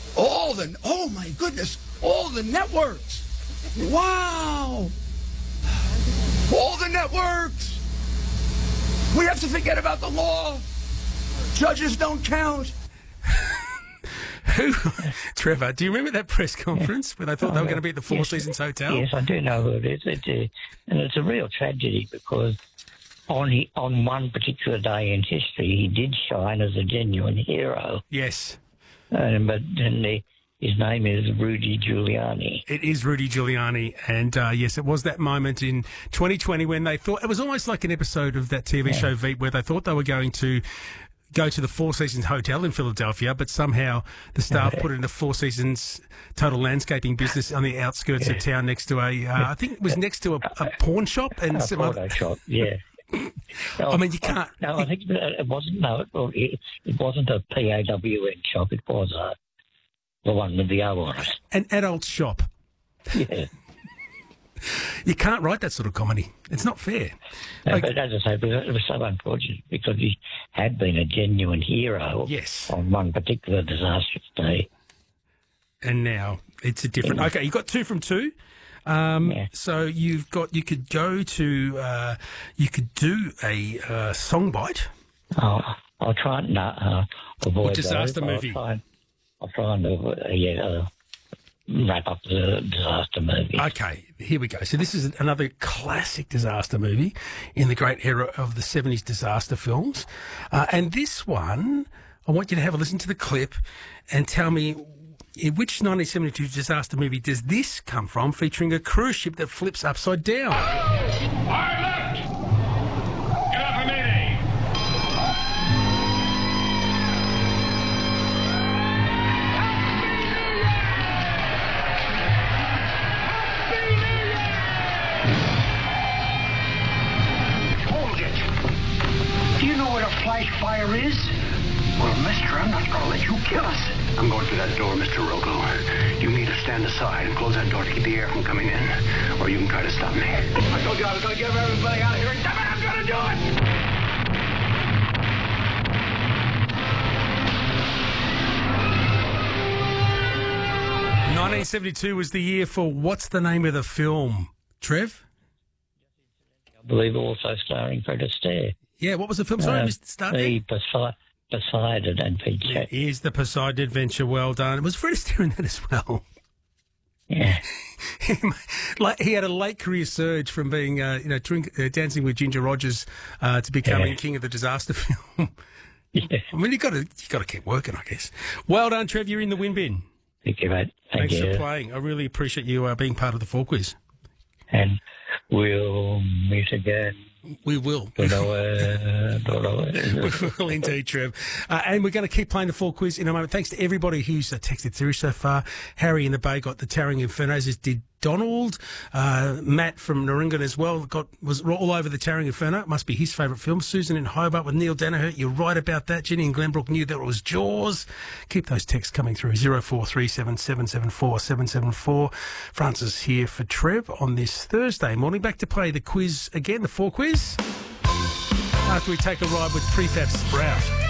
Oh my goodness, all the networks. Wow. All the networks. We have to forget about the law. Judges don't count. Trevor, do you remember that press conference where they thought they were going to be at the Four Seasons Hotel? Yes, I do know who it is. And it's a real tragedy because on one particular day in history, he did shine as a genuine hero. Yes. His name is Rudy Giuliani. It is Rudy Giuliani. And, yes, it was that moment in 2020 when they thought... It was almost like an episode of that TV show Veep where they thought they were going to go to the Four Seasons Hotel in Philadelphia, but somehow the staff put it in the Four Seasons total landscaping business on the outskirts of town next to I think it was next to a pawn shop and a some photo shop, yeah. I mean, you can't... No, I think it wasn't. No, it wasn't a PAWN shop. It was the one with the O on it. An adult shop. Yeah. You can't write that sort of comedy. It's not fair. No, but as I say, it was so unfortunate because he had been a genuine hero on one particular disastrous day. And now it's a different... Okay, you got 2 from 2. So you could do a song bite. I'll try and avoid disaster those. movie. I'll try and wrap up the disaster movie. Okay, here we go. So this is another classic disaster movie in the great era of the 70s disaster films. And this one, I want you to have a listen to the clip and tell me in which 1972 disaster movie does this come from, featuring a cruise ship that flips upside down? Hard left! Get up for Mayday! Hold it! Do you know what a flash fire is? Well, mister, I'm not going to let you kill us. I'm going through that door, Mr. Rogo. You need to stand aside and close that door to keep the air from coming in. Or you can try to stop me. I told you I was going to get everybody out of here. Damn it, I'm going to do it! 1972 was the year for what's the name of the film? Trev? I believe also starring Fred Astaire. Yeah, what was the film? Sorry, Mr. Starkey? Poseidon Adventure. It is the Poseidon Adventure. Well done. It was Fred Astaire in that as well. Yeah. He had a late career surge from being, Dancing with Ginger Rogers to becoming king of the disaster film. Yeah. I mean, you got to keep working, I guess. Well done, Trev. You're in the win bin. Thank you, mate. Thanks for playing. I really appreciate you being part of the 4 Quiz. And we'll meet again. We will. We'll indeed, Trev. And we're going to keep playing the 4 Quiz in a moment. Thanks to everybody who's texted through so far. Harry in the Bay got the Towering Infernos, as did Donald. Matt from Narungan as well was all over the Towering Inferno. It must be his favourite film. Susan in Hobart with Neil Danaher. You're right about that. Jenny in Glenbrook knew that it was Jaws. Keep those texts coming through. 0437 774 774. Francis here for Trev on this Thursday morning. Back to play the quiz again, the 4 Quiz. After we take a ride with Prefab Sprout.